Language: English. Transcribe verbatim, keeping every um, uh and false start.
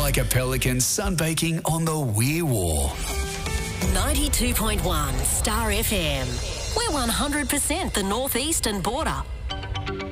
like a pelican sunbaking on the Weir Wall. ninety-two point one Star F M. We're one hundred percent the northeastern border.